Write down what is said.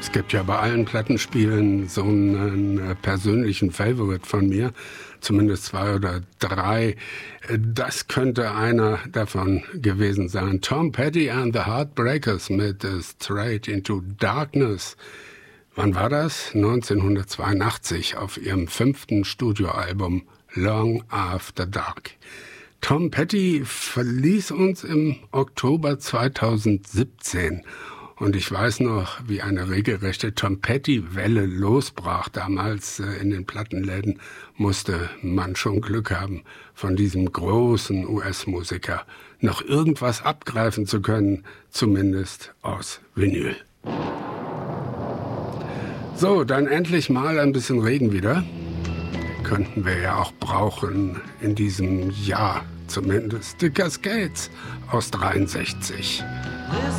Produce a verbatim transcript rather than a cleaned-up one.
Es gibt ja bei allen Plattenspielen so einen äh, persönlichen Favorite von mir, zumindest zwei oder drei. Das könnte einer davon gewesen sein. Tom Petty and the Heartbreakers mit äh, Straight into Darkness. Wann war das? neunzehnhundertzweiundachtzig auf ihrem fünften Studioalbum Long After Dark. Tom Petty verließ uns im Oktober zweitausendsiebzehn. Und ich weiß noch, wie eine regelrechte Tom Petty-Welle losbrach. Damals äh, in den Plattenläden musste man schon Glück haben, von diesem großen U S-Musiker noch irgendwas abgreifen zu können, zumindest aus Vinyl. So, dann endlich mal ein bisschen Regen wieder. Könnten wir ja auch brauchen in diesem Jahr zumindest. The Cascades aus dreiundsechzig.